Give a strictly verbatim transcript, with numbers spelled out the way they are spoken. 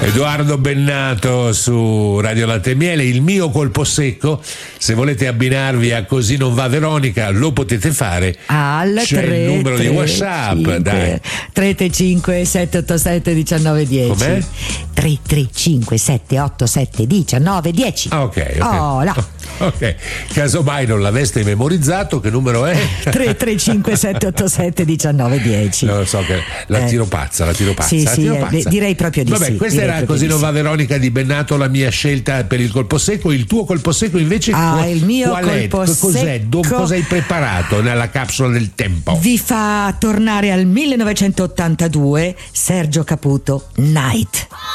Edoardo Bennato su Radio Latte e Miele, il mio colpo secco. Se volete abbinarvi a Così non va Veronica, lo potete fare al c'è tre, il numero tre, di WhatsApp, cinque, dai. tre tre cinque sette otto sette uno nove uno zero. Com'è? tre tre cinque sette otto sette uno nove uno zero. Ah, ok, ok. Oh, là. Ok, casomai non l'aveste memorizzato, che numero è? tre tre cinque sette otto sette uno nove uno zero. Non so, che la tiro pazza, la tiro pazza. Sì, la sì, tiro eh, pazza. direi proprio di Vabbè, sì. questa era Così non va Veronica di Bennato, la mia scelta per il colpo secco. Il tuo colpo secco invece Ah, qual, il mio qual colpo è? Cos'è? Do- secco cosa hai preparato nella capsula del tempo? vi fa tornare al millenovecentottantadue, Sergio Caputo, Night.